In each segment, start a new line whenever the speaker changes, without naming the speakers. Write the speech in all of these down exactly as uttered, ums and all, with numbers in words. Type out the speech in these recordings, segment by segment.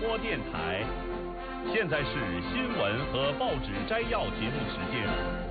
播电台。现在是新闻和报纸摘要节目时间。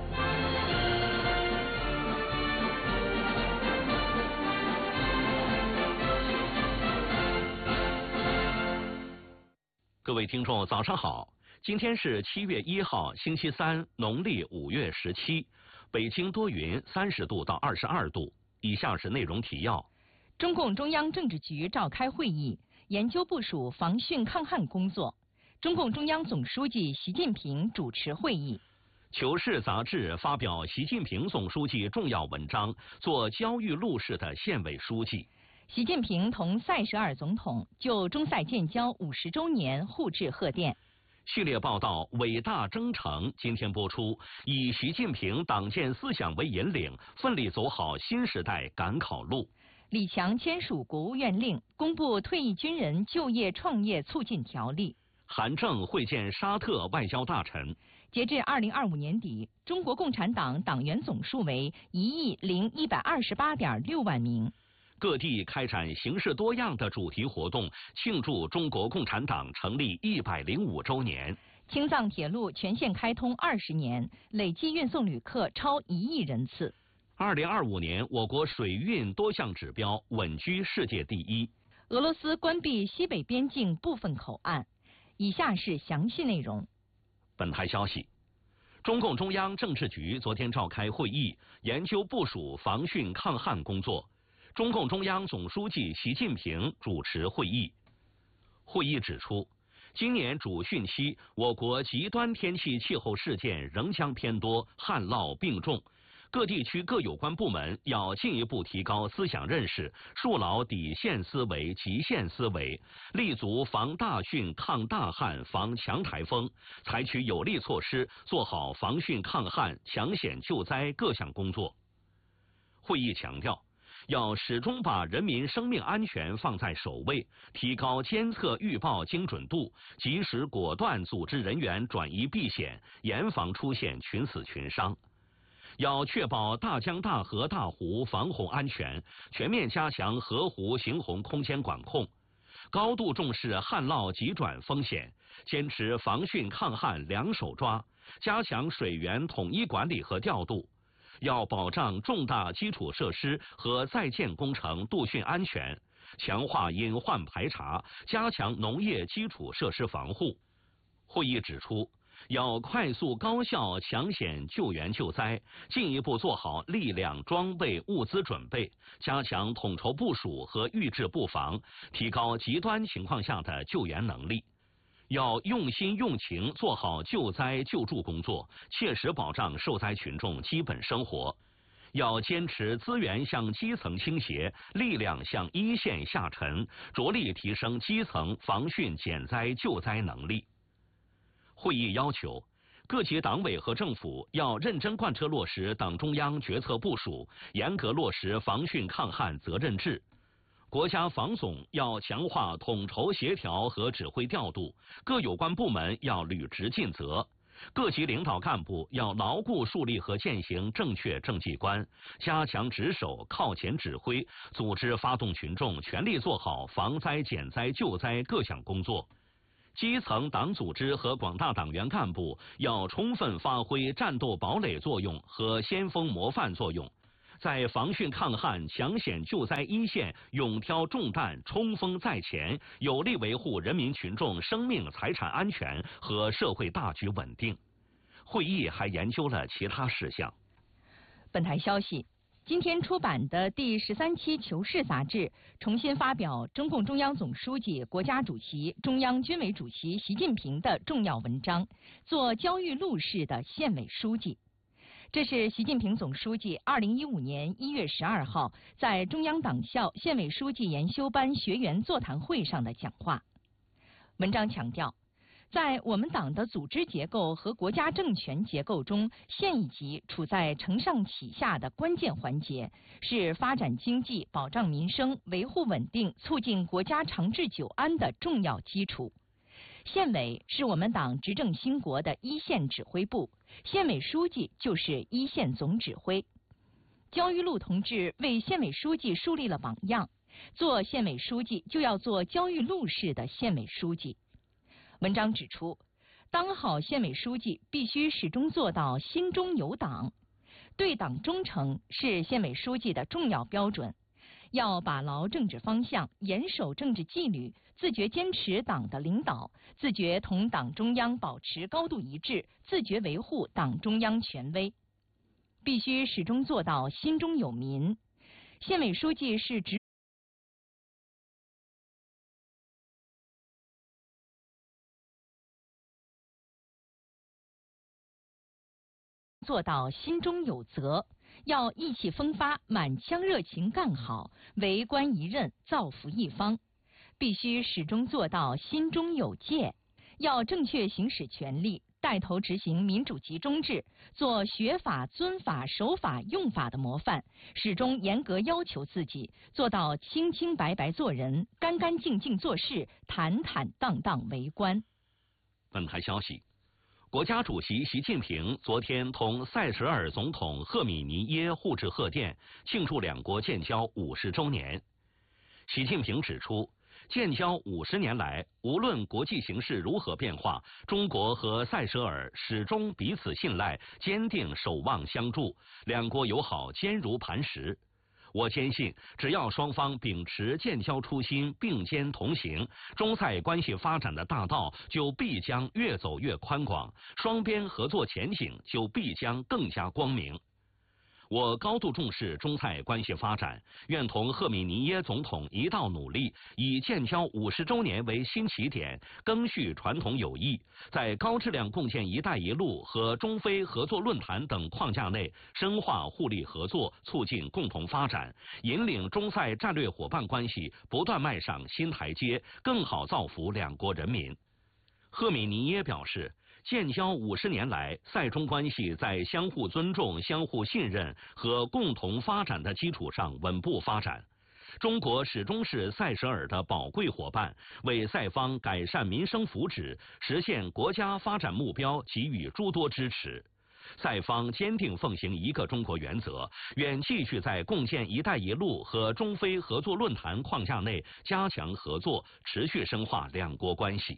各位听众，早上好！今天是七月一号，星期三，农历五月十七。北京多云，三十度到二十二度。以下是内容提要：
中共中央政治局召开会议，研究部署防汛抗旱工作。中共中央总书记习近平主持会议。
求是杂志发表习近平总书记重要文章，做焦裕禄式的县委书记。
习近平同塞舌尔总统就中塞建交五十周年互致贺电。
系列报道《伟大征程》今天播出，以习近平党建思想为引领，奋力走好新时代赶考路。
李强签署国务院令，公布退役军人就业创业促进条例。
韩正会见沙特外交大臣。
截至二零二五年底，中国共产党党员总数为一亿零一百二十八点六万名。
各地开展形式多样的主题活动，庆祝中国共产党成立一百零五周年。
青藏铁路全线开通二十年，累计运送旅客超一亿人次。
二零二五年，我国水运多项指标稳居世界第一。
俄罗斯关闭西北边境部分口岸。以下是详细内容。
本台消息，中共中央政治局昨天召开会议，研究部署防汛抗旱工作。中共中央总书记习近平主持会议。会议指出，今年主汛期，我国极端天气气候事件仍将偏多，旱涝并重。各地区各有关部门要进一步提高思想认识，树牢底线思维、极限思维，立足防大汛、抗大旱、防强台风，采取有力措施，做好防汛抗旱、抢险救灾各项工作。会议强调，要始终把人民生命安全放在首位，提高监测预报精准度，及时果断组织人员转移避险，严防出现群死群伤。要确保大江大河大湖防洪安全，全面加强河湖行洪空间管控，高度重视旱涝急转风险，坚持防汛抗旱两手抓，加强水源统一管理和调度。要保障重大基础设施和在建工程度汛安全，强化隐患排查，加强农业基础设施防护。会议指出，要快速高效抢险救援救灾，进一步做好力量、装备、物资准备，加强统筹部署和预置布防，提高极端情况下的救援能力。要用心用情做好救灾救助工作，切实保障受灾群众基本生活。要坚持资源向基层倾斜，力量向一线下沉，着力提升基层防汛减灾救灾能力。会议要求，各级党委和政府要认真贯彻落实党中央决策部署，严格落实防汛抗旱责任制。国家防总要强化统筹协调和指挥调度，各有关部门要履职尽责。各级领导干部要牢固树立和践行正确政绩观，加强值守、靠前指挥，组织发动群众全力做好防灾减灾救灾各项工作。基层党组织和广大党员干部要充分发挥战斗堡垒作用和先锋模范作用，在防汛抗旱、抢险救灾一线勇挑重担、冲锋在前，有力维护人民群众生命财产安全和社会大局稳定。会议还研究了其他事项。
本台消息，今天出版的第十三期《求是》杂志重新发表中共中央总书记、国家主席、中央军委主席习近平的重要文章，做焦裕禄式的县委书记。这是习近平总书记二零一五年一月十二号在中央党校县委书记研修班学员座谈会上的讲话。文章强调，在我们党的组织结构和国家政权结构中，县一级处在承上启下的关键环节，是发展经济、保障民生、维护稳定、促进国家长治久安的重要基础。县委是我们党执政兴国的一线指挥部，县委书记就是一线总指挥。焦裕禄同志为县委书记树立了榜样，做县委书记就要做焦裕禄式的县委书记。 文章指出，当好县委书记必须始终做到心中有党，对党忠诚是县委书记的重要标准。要把牢政治方向，严守政治纪律，自觉坚持党的领导，自觉同党中央保持高度一致，自觉维护党中央权威。必须始终做到心中有民。县委书记是直做到心中有责，要意气风发，满腔热情干好，为官一任，造福一方。必须始终做到心中有戒，要正确行使权力，带头执行民主集中制，做学法、尊法、守法、用法的模范，始终严格要求自己，做到清清白白做人，干干净净做事，坦坦荡荡为官。
本台消息，国家主席习近平昨天同塞舌尔总统赫米尼耶互致贺电，庆祝两国建交五十周年。习近平指出，建交五十年来，无论国际形势如何变化，中国和塞舌尔始终彼此信赖，坚定守望相助，两国友好坚如磐石。我坚信，只要双方秉持建交初心，并肩同行，中塞关系发展的大道就必将越走越宽广，双边合作前景就必将更加光明。我高度重视中塞关系发展，愿同赫米尼耶总统一道努力，以建交五十周年为新起点，赓续传统友谊，在高质量共建“一带一路”和中非合作论坛等框架内，深化互利合作，促进共同发展，引领中塞战略伙伴关系不断迈上新台阶，更好造福两国人民。赫米尼耶表示，建交五十年来，塞中关系在相互尊重、相互信任和共同发展的基础上稳步发展。中国始终是塞舌尔的宝贵伙伴，为塞方改善民生福祉、实现国家发展目标给予诸多支持。塞方坚定奉行一个中国原则，愿继续在共建“一带一路”和中非合作论坛框架内加强合作，持续深化两国关系。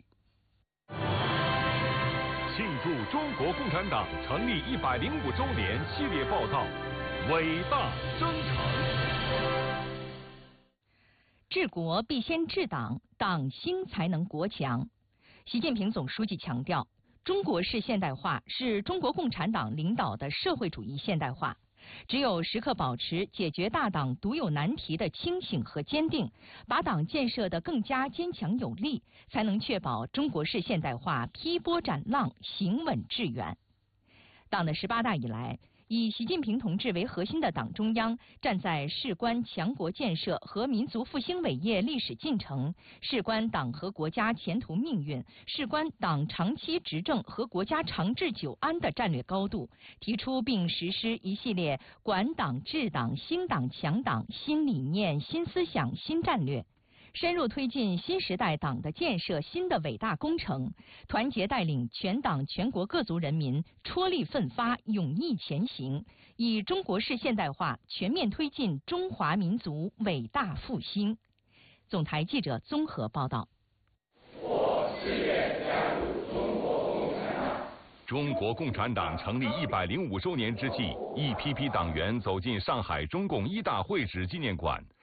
庆祝中国共产党成立一百零五周年系列报道，伟大征程。
治国必先治党，党兴才能国强。习近平总书记强调，中国式现代化是中国共产党领导的社会主义现代化。只有时刻保持解决大党独有难题的清醒和坚定，把党建设得更加坚强有力，才能确保中国式现代化劈波斩浪，行稳致远。党的十八大以来，以习近平同志为核心的党中央站在事关强国建设和民族复兴伟业历史进程，事关党和国家前途命运，事关党长期执政和国家长治久安的战略高度，提出并实施一系列管党治党兴党强党新理念、新思想、新战略，深入推进新时代党的建设新的伟大工程，团结带领全党全国各族人民踔厉奋发，勇毅前行，以中国式现代化全面推进中华民族伟大复兴。总台记者综合报道。
我誓愿加入中国共产党。
中国共产党成立一百零五周年之际，一批批党员走进上海中共一大会址纪念馆，